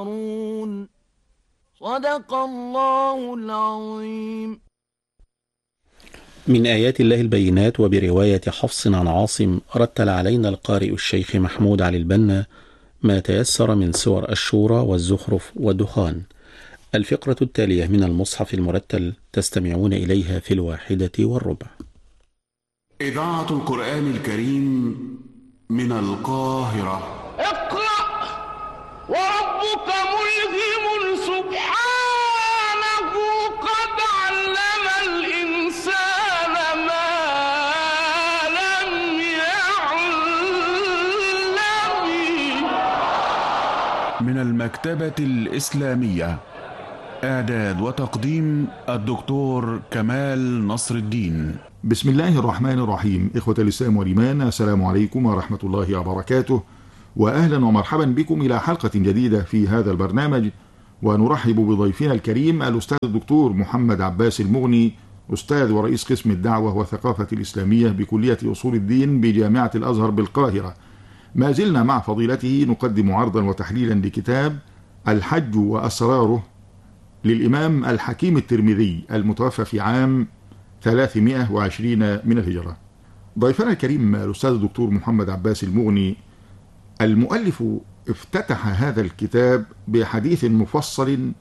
صدق الله العظيم. من آيات الله البينات. وبرواية حفص عن عاصم رتل علينا القارئ الشيخ محمود علي البنا ما تيسر من سور الشورى والزخرف والدخان. الفقرة التالية من المصحف المرتل تستمعون إليها في 1:15. إذاعة القرآن الكريم من القاهرة. اقرأ وربك ملهم سبحانه قد علم الإنسان ما لم يعلم. من المكتبة الإسلامية، إعداد وتقديم الدكتور كمال نصر الدين. بسم الله الرحمن الرحيم. إخوة الإسلام والإيمان، السلام عليكم ورحمة الله وبركاته، وأهلا ومرحبا بكم إلى حلقة جديدة في هذا البرنامج. ونرحب بضيفنا الكريم الأستاذ الدكتور محمد عباس المغني، أستاذ ورئيس قسم الدعوة والثقافة الإسلامية بكلية أصول الدين بجامعة الأزهر بالقاهرة. ما زلنا مع فضيلته نقدم عرضا وتحليلا لكتاب الحج وأسراره للإمام الحكيم الترمذي المتوفى في عام 320 من الهجرة. ضيفنا الكريم الأستاذ الدكتور محمد عباس المغني، المؤلف افتتح هذا الكتاب بحديث مفصل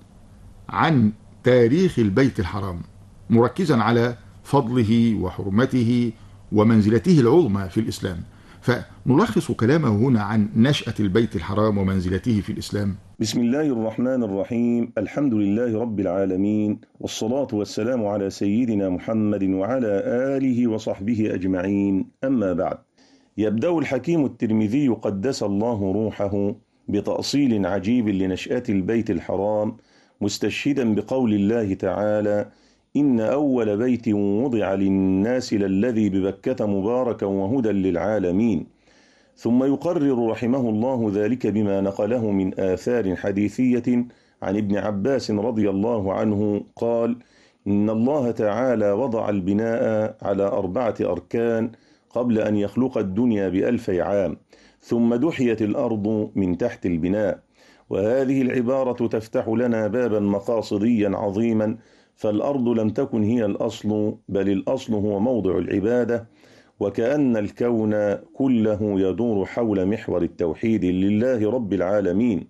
عن تاريخ البيت الحرام، مركزا على فضله وحرمته ومنزلته العظمى في الإسلام. فنلخص كلامه هنا عن نشأة البيت الحرام ومنزلته في الإسلام. بسم الله الرحمن الرحيم. الحمد لله رب العالمين، والصلاة والسلام على سيدنا محمد وعلى آله وصحبه أجمعين، أما بعد. يبدأ الحكيم الترمذي قدس الله روحه بتأصيل عجيب لنشأة البيت الحرام، مستشهدا بقول الله تعالى: إن أول بيت وضع للناس للذي ببكة مباركا وهدى للعالمين. ثم يقرر رحمه الله ذلك بما نقله من آثار حديثية عن ابن عباس رضي الله عنه قال: إن الله تعالى وضع البناء على 4 أركان قبل أن يخلق الدنيا ب1000 عام، ثم دحيت الأرض من تحت البناء. وهذه العبارة تفتح لنا بابا مقاصديا عظيما، فالأرض لم تكن هي الأصل، بل الأصل هو موضع العبادة، وكأن الكون كله يدور حول محور التوحيد لله رب العالمين.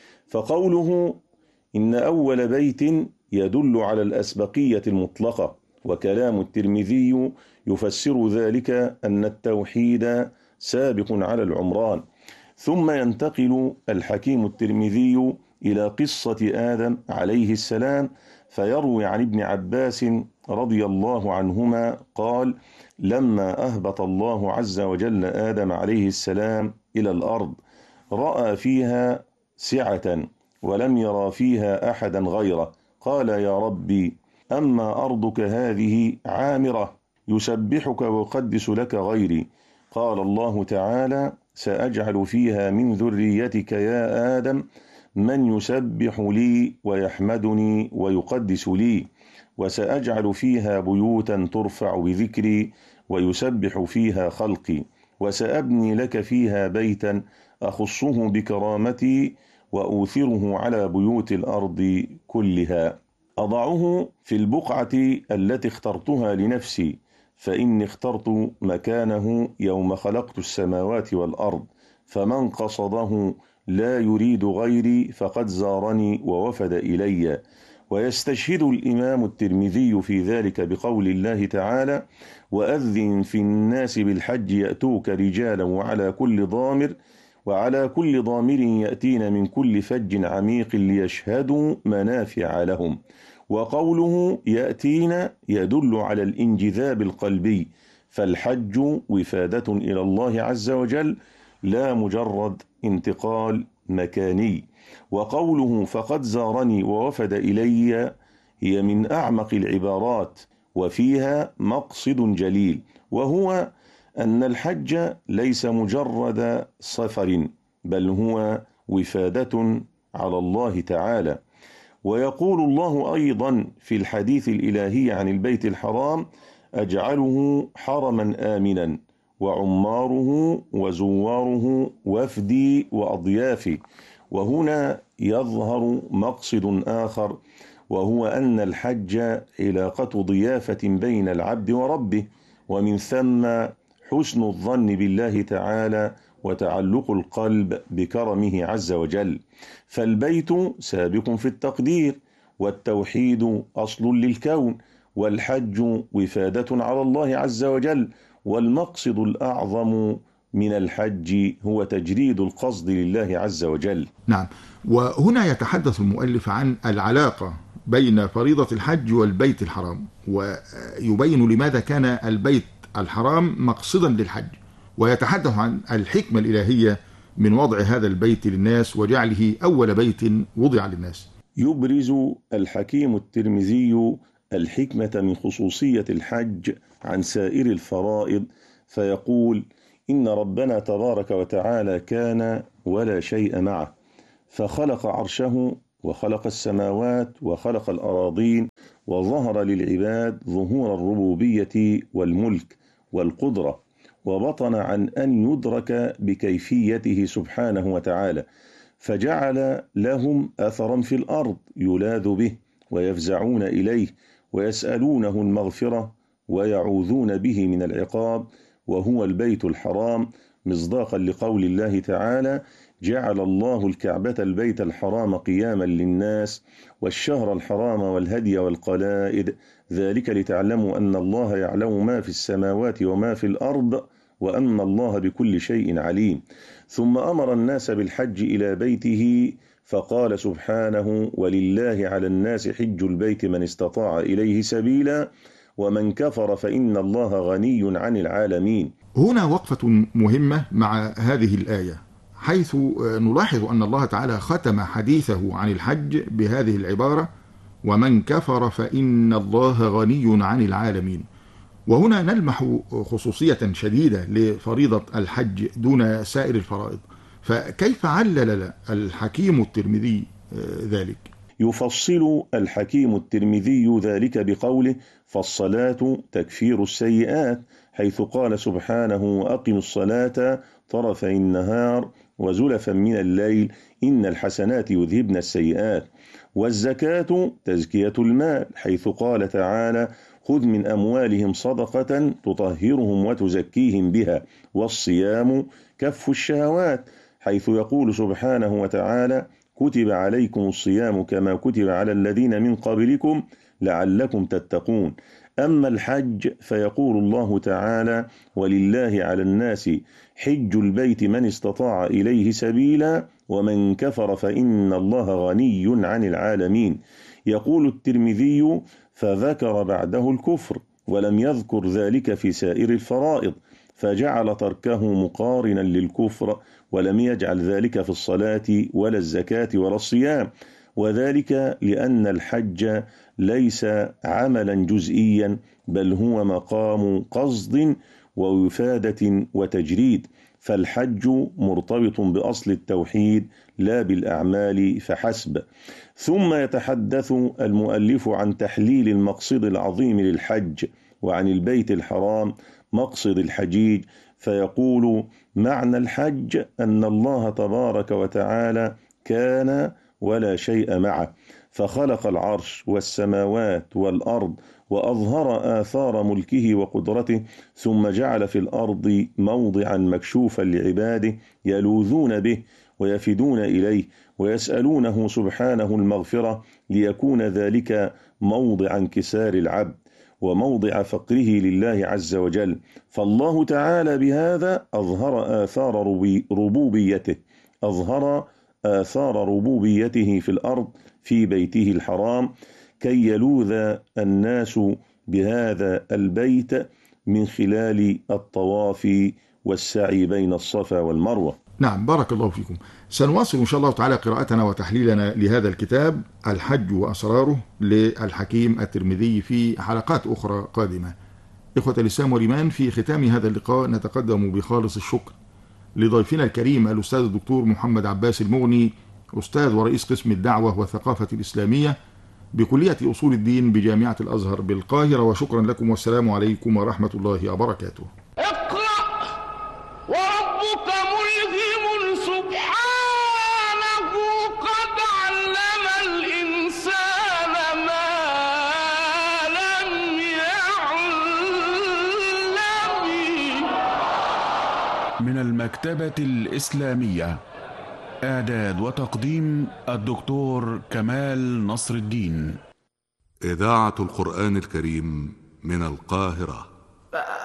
فقوله إن أول بيت يدل على الأسبقية المطلقة، وكلام الترمذي يفسر ذلك أن التوحيد سابق على العمران. ثم ينتقل الحكيم الترمذي إلى قصة آدم عليه السلام، فيروي عن ابن عباس رضي الله عنهما قال: لما أهبط الله عز وجل آدم عليه السلام إلى الأرض رأى فيها سعة ولم يرى فيها أحدا غيره، قال: يا ربي، أما أرضك هذه عامرة يسبحك ويقدس لك غيري. قال الله تعالى: سأجعل فيها من ذريتك يا آدم من يسبح لي ويحمدني ويقدس لي، وسأجعل فيها بيوتا ترفع بذكري ويسبح فيها خلقي، وسأبني لك فيها بيتا أخصه بكرامتي وأوثره على بيوت الأرض كلها. أضعه في البقعة التي اخترتها لنفسي، فإني اخترت مكانه يوم خلقت السماوات والأرض، فمن قصده لا يريد غيري فقد زارني ووفد إلي. ويستشهد الإمام الترمذي في ذلك بقول الله تعالى: وأذن في الناس بالحج يأتوك رجالا وعلى كل ضامر يأتين من كل فج عميق ليشهدوا منافع لهم. وقوله يأتين يدل على الانجذاب القلبي، فالحج وفادة إلى الله عز وجل لا مجرد انتقال مكاني. وقوله فقد زارني ووفد إلي هي من أعمق العبارات، وفيها مقصد جليل، وهو أن الحج ليس مجرد سفر، بل هو وفادة على الله تعالى. ويقول الله أيضا في الحديث الإلهي عن البيت الحرام: أجعله حرما آمنا وعماره وزواره وفدي وأضيافي. وهنا يظهر مقصد آخر، وهو أن الحج علاقة ضيافة بين العبد وربه، ومن ثم حسن الظن بالله تعالى وتعلق القلب بكرمه عز وجل. فالبيت سابق في التقدير، والتوحيد أصل للكون، والحج وفادة على الله عز وجل، والمقصد الأعظم من الحج هو تجريد القصد لله عز وجل. نعم، وهنا يتحدث المؤلف عن العلاقة بين فريضة الحج والبيت الحرام، ويبين لماذا كان البيت الحرام مقصدا للحج، ويتحدث عن الحكمة الإلهية من وضع هذا البيت للناس وجعله أول بيت وضع للناس. يبرز الحكيم الترمذي الحكمة من خصوصية الحج عن سائر الفرائض، فيقول: إن ربنا تبارك وتعالى كان ولا شيء معه، فخلق عرشه وخلق السماوات وخلق الأراضين، وظهر للعباد ظهور الربوبية والملك والقدرة، وبطن عن أن يدرك بكيفيته سبحانه وتعالى، فجعل لهم أثرا في الأرض يلاذ به ويفزعون إليه ويسألونه المغفرة ويعوذون به من العقاب، وهو البيت الحرام، مصداقا لقول الله تعالى: جعل الله الكعبة البيت الحرام قياما للناس والشهر الحرام والهدي والقلائد، ذلك لتعلموا أن الله يعلم ما في السماوات وما في الأرض وأن الله بكل شيء عليم. ثم أمر الناس بالحج إلى بيته، فقال سبحانه: ولله على الناس حج البيت من استطاع إليه سبيلا ومن كفر فإن الله غني عن العالمين. هنا وقفة مهمة مع هذه الآية، حيث نلاحظ أن الله تعالى ختم حديثه عن الحج بهذه العبارة: ومن كفر فإن الله غني عن العالمين. وهنا نلمح خصوصية شديدة لفريضة الحج دون سائر الفرائض، فكيف علل الحكيم الترمذي ذلك؟ يفصل الحكيم الترمذي ذلك بقوله: فالصلاة تكفير السيئات، حيث قال سبحانه: وأقم الصلاة طرفي النهار وزلفا من الليل إن الحسنات يذهبن السيئات. والزكاة تزكية المال، حيث قال تعالى: خذ من أموالهم صدقة تطهرهم وتزكيهم بها. والصيام كف الشهوات، حيث يقول سبحانه وتعالى: كتب عليكم الصيام كما كتب على الذين من قبلكم لعلكم تتقون. أما الحج فيقول الله تعالى: ولله على الناس حج البيت من استطاع إليه سبيلا ومن كفر فإن الله غني عن العالمين. يقول الترمذي: فذكر بعده الكفر ولم يذكر ذلك في سائر الفرائض، فجعل تركه مقارنا للكفر، ولم يجعل ذلك في الصلاة ولا الزكاة ولا الصيام، وذلك لأن الحج ليس عملا جزئيا، بل هو مقام قصد ووفادة وتجريد، فالحج مرتبط بأصل التوحيد لا بالأعمال فحسب. ثم يتحدث المؤلف عن تحليل المقصد العظيم للحج وعن البيت الحرام مقصد الحجيج، فيقول: معنى الحج أن الله تبارك وتعالى كان ولا شيء معه، فخلق العرش والسماوات والأرض وأظهر آثار ملكه وقدرته، ثم جعل في الأرض موضعا مكشوفا لعباده يلوذون به ويفدون إليه ويسألونه سبحانه المغفرة، ليكون ذلك موضع انكسار العبد وموضع فقره لله عز وجل. فالله تعالى بهذا أظهر آثار ربوبيته في الأرض في بيته الحرام، كي يلوذ الناس بهذا البيت من خلال الطواف والسعي بين الصفا والمروة. نعم، بارك الله فيكم. سنواصل إن شاء الله تعالى قراءتنا وتحليلنا لهذا الكتاب الحج وأسراره للحكيم الترمذي في حلقات أخرى قادمة. إخوة الإسلام والإيمان، في ختام هذا اللقاء نتقدم بخالص الشكر لضيفنا الكريم الأستاذ الدكتور محمد عباس المغني، أستاذ ورئيس قسم الدعوة والثقافة الإسلامية بكلية أصول الدين بجامعة الأزهر بالقاهرة، وشكرا لكم والسلام عليكم ورحمة الله وبركاته. اقرأ وربك ملهم سبحانه من المكتبة الإسلامية. إعداد وتقديم الدكتور كمال نصر الدين. إذاعة القرآن الكريم من القاهرة.